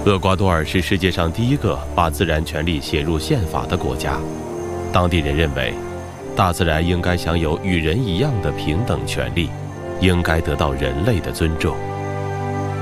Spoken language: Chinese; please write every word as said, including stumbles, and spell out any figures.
厄瓜多尔是世界上第一个把自然权利写入宪法的国家。当地人认为，大自然应该享有与人一样的平等权利，应该得到人类的尊重。